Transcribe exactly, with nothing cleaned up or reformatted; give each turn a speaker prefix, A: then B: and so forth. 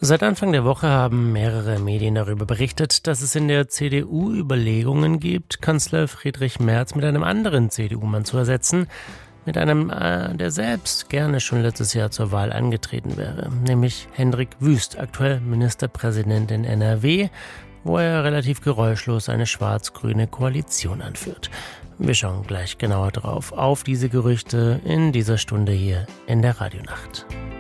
A: Seit Anfang der Woche haben mehrere Medien darüber berichtet, dass es in der C D U Überlegungen gibt, Kanzler Friedrich Merz mit einem anderen C D U-Mann zu ersetzen, mit einem, äh, der selbst gerne schon letztes Jahr zur Wahl angetreten wäre, nämlich Hendrik Wüst, aktuell Ministerpräsident in N R W, wo er relativ geräuschlos eine schwarz-grüne Koalition anführt. Wir schauen gleich genauer drauf, auf diese Gerüchte in dieser Stunde hier in der Radionacht.